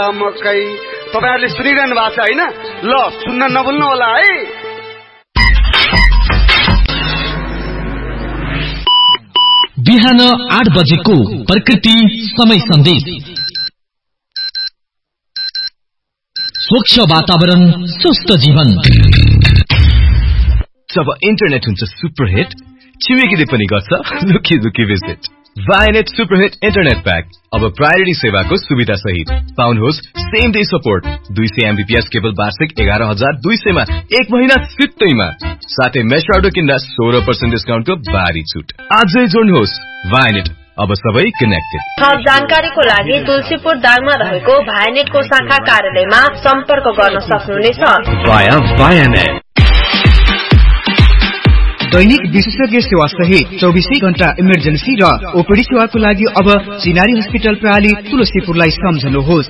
मकै तपाईहरुले सुनिरहनु भएको छ हैन? ल सुन्न नभुल्नु होला है। बिहान 8 बजेको प्रकृति समय सन्देश। स्वच्छ वातावरण, स्वस्थ जीवन। जब इन्टरनेट हुन्छ सुपरहिट, छिमेकीले पनि गर्छ लुकी लुकी visit. Vianet Superhit Internet Pack अब प्रायोरिटी सेवाको सुविधा सहित पाउनुहोस् same day support 200 Mbps cable वार्षिक 11,200 मा 1 महिना सित्तैमा साथै मेश राउटर किन्दा 16% डिस्काउन्टको भारी छुट। आजै जोड्नुहोस् Vianet, अब सबै कनेक्टेड। थप जानकारीको लागि तुलसीपुर दाङमा रहेको Vianetको शाखा कार्यालयमा सम्पर्क गर्न सक्नुहुनेछ। Vianet दैनिक विशेषज्ञ सेवा सहित 24 घण्टा इमर्जेन्सी र ओपीडी सेवाको लागि अब चिनारी हस्पिटल प्रणाली तुलसीपुरलाई सम्झनुहोस्।